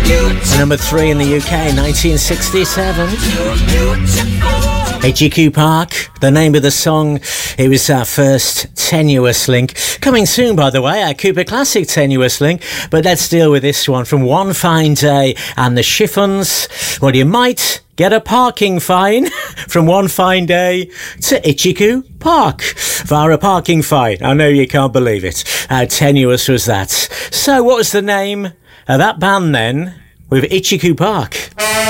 Number 3 in the UK, 1967. Itchy Park, the name of the song. It was our first Tenuous Link. Coming soon, by the way, our Cooper Classic Tenuous Link. But let's deal with this one from One Fine Day and the Chiffons. Well, you might get a parking fine from One Fine Day to Itchy Park via a parking fine. I know you can't believe it. How tenuous was that? So what was the name of that band then with Itchy Park?